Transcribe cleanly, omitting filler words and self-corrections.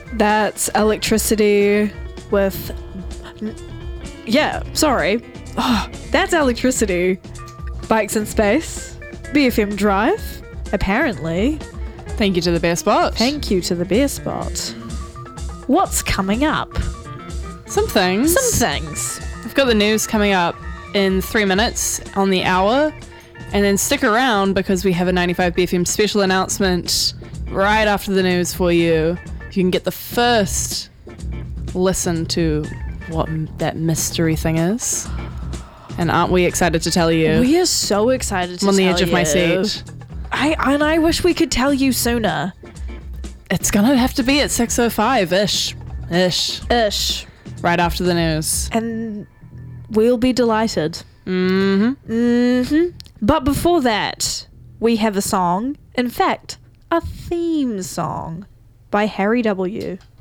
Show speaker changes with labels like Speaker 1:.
Speaker 1: That's Electricity with... Yeah, sorry. Oh, that's Electricity. Bikes in Space. BFM Drive. Apparently.
Speaker 2: Thank you to the Bear Spot.
Speaker 1: Thank you to the Bear Spot. What's coming up?
Speaker 2: Some things. I've got the news coming up in 3 minutes on the hour. And then stick around because we have a 95 BFM special announcement right after the news for you. You can get the first listen to what that mystery thing is. And aren't we excited to tell you?
Speaker 1: We are so excited to
Speaker 2: I'm on
Speaker 1: tell
Speaker 2: the edge of my
Speaker 1: you.
Speaker 2: seat.
Speaker 1: I wish we could tell you sooner.
Speaker 2: It's gonna have to be at 6:05-ish.
Speaker 1: Ish.
Speaker 2: Right after the news.
Speaker 1: And we'll be delighted. But before that, we have a song. In fact, a theme song by Harry W.